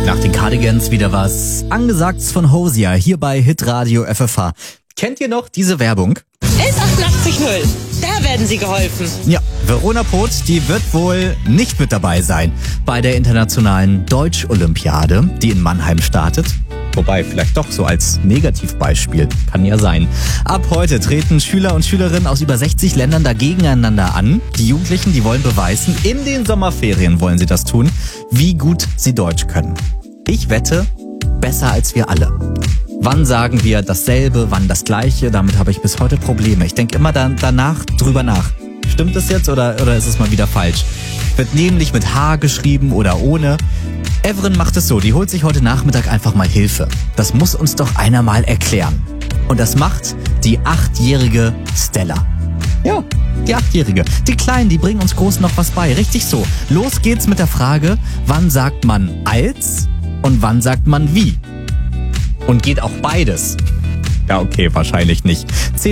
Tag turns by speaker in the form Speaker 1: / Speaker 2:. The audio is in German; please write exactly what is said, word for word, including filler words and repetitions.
Speaker 1: Nach den Cardigans wieder was Angesagtes von Hosier hier bei Hitradio F F H. Kennt ihr noch diese Werbung?
Speaker 2: elf achtundachtzig null, da werden Sie geholfen.
Speaker 1: Ja, Verona Poth, die wird wohl nicht mit dabei sein bei der internationalen Deutsch-Olympiade, die in Mannheim startet. Wobei, vielleicht doch so als Negativbeispiel. Kann ja sein. Ab heute treten Schüler und Schülerinnen aus über sechzig Ländern da gegeneinander an. Die Jugendlichen, die wollen beweisen, in den Sommerferien wollen sie das tun, wie gut sie Deutsch können. Ich wette, besser als wir alle. Wann sagen wir dasselbe, wann das Gleiche? Damit habe ich bis heute Probleme. Ich denke immer da, danach drüber nach. Stimmt das jetzt oder, oder ist es mal wieder falsch? Wird nämlich mit H geschrieben oder ohne. Evren macht es so, die holt sich heute Nachmittag einfach mal Hilfe. Das muss uns doch einer mal erklären. Und das macht die achtjährige Stella. Ja, die achtjährige. Die Kleinen, die bringen uns Großen noch was bei. Richtig so. Los geht's mit der Frage, wann sagt man als und wann sagt man wie? Und geht auch beides? Ja, okay, wahrscheinlich nicht.